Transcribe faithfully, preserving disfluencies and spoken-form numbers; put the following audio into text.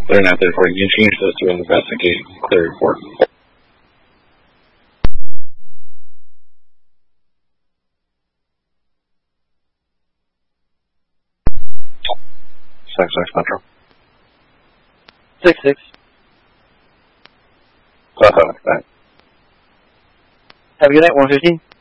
Clear not there for you. Change those to investigate. Clear report. Six six Metro. Six six. Five five back. Have a good night. One fifteen.